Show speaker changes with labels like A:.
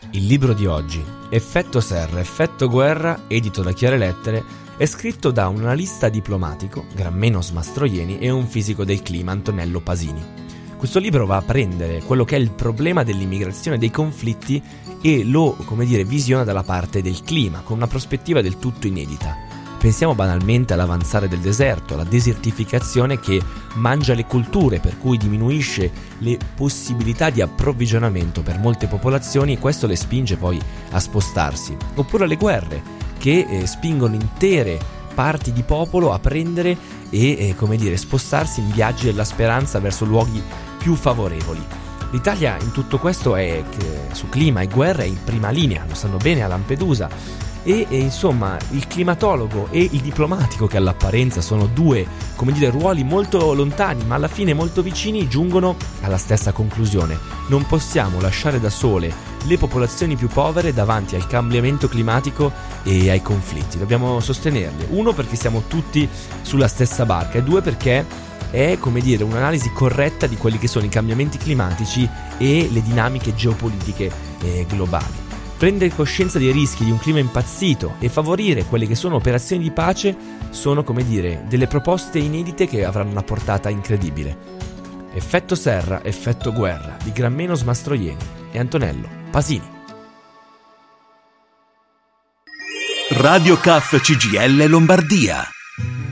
A: Il libro di oggi, Effetto serra, effetto guerra, edito da Chiare Lettere, è scritto da un analista diplomatico, Gramenos Mastroianni, e un fisico del clima, Antonello Pasini. Questo libro va a prendere quello che è il problema dell'immigrazione e dei conflitti e lo, visiona dalla parte del clima, con una prospettiva del tutto inedita. Pensiamo banalmente all'avanzare del deserto, alla desertificazione che mangia le culture, per cui diminuisce le possibilità di approvvigionamento per molte popolazioni e questo le spinge poi a spostarsi. Oppure alle guerre, che spingono intere parti di popolo a prendere e spostarsi in viaggi della speranza verso luoghi più favorevoli. L'Italia in tutto questo è su clima e guerra è in prima linea, lo sanno bene a Lampedusa. E insomma il climatologo e il diplomatico, che all'apparenza sono due ruoli molto lontani ma alla fine molto vicini, giungono alla stessa conclusione: non possiamo lasciare da sole le popolazioni più povere davanti al cambiamento climatico e ai conflitti, dobbiamo sostenerle. Uno, perché siamo tutti sulla stessa barca, e due, perché è un'analisi corretta di quelli che sono i cambiamenti climatici e le dinamiche geopolitiche globali. Prendere coscienza dei rischi di un clima impazzito e favorire quelle che sono operazioni di pace sono, delle proposte inedite che avranno una portata incredibile. Effetto serra, effetto guerra, di Gramenos Mastroianni e Antonello Pasini.
B: Radio CAF CGIL Lombardia.